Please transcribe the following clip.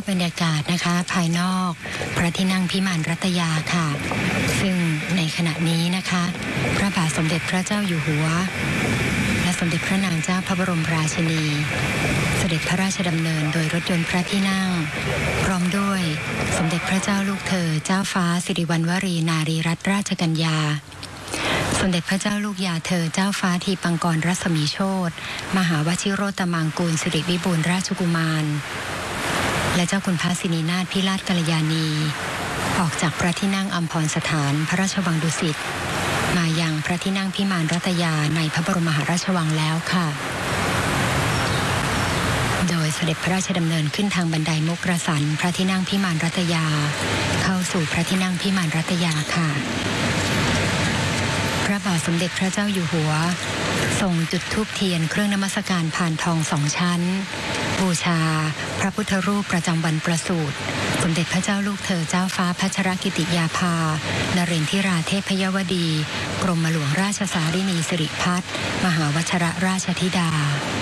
พบรรยากาศนะคะภายนอกพระที่นั่งพิมานรัตยาค่ะซึ่งในขณะนี้นะคะพระบาทสมเด็จพระเจ้าอยู่หัวและสมเด็จพระนางเจ้าพระบรมราชินีเสด็จพระราชดำเนินโดยรถยนต์พระที่นั่งพร้อมด้วยสมเด็จพระเจ้าลูกเธอเจ้าฟ้าสิริวัณวรีนารีรัตนราชกัญญาสมเด็จพระเจ้าลูกยาเธอเจ้าฟ้าทีปังกรรัศมีโชติมหาวชิโรตมังกูลสิริวิบูลย์ราชกุมารและเจ้าคุณพระสินีนาถพิราชกัลยาณีออกจากพระที่นั่งอัมพรสถานพระราชวังดุสิตมายังพระที่นั่งพิมานรัตยาในพระบรมมหาราชวังแล้วค่ะโดยเสด็จพระราชดำเนินขึ้นทางบันไดมุกระสันพระที่นั่งพิมานรัตยาเข้าสู่พระที่นั่งพิมานรัตยาค่ะพระบาทสมเด็จพระเจ้าอยู่หัวทรงจุดธูปเทียนเครื่องนมัสการพานทอง2 ชั้นบูชาพระพุทธรูปประจำวันประสูติสมเด็จพระเจ้าลูกเธอเจ้าฟ้าพัชรกิติยาภานเรนทิราเทพยวดีกรมหลวงราชสารินีสิริพัฒน์มหาวชรราชธิดา